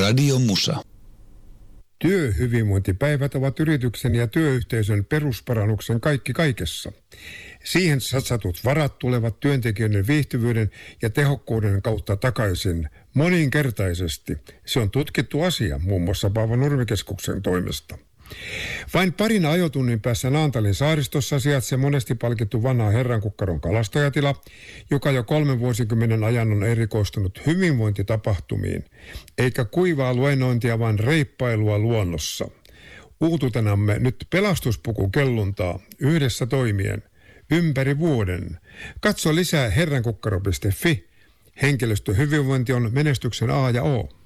Radio Musa. Työhyvinvointipäivät ovat yrityksen ja työyhteisön perusparannuksen kaikki kaikessa. Siihen satsatut varat tulevat työntekijöiden viihtyvyyden ja tehokkuuden kautta takaisin moninkertaisesti. Se on tutkittu asia muun muassa Paavo Nurmi-keskuksen toimesta. Vain parin ajotunnin päässä Naantalin saaristossa sijaitsee monesti palkittu vanha Herrankukkaron kalastajatila, joka jo 3 vuosikymmenen ajan on erikoistunut hyvinvointitapahtumiin, eikä kuivaa luennointia, vaan reippailua luonnossa. Uututenamme nyt pelastuspukukelluntaa yhdessä toimien ympäri vuoden. Katso lisää herrankukkaro.fi. Henkilöstöhyvinvointi on menestyksen A ja O.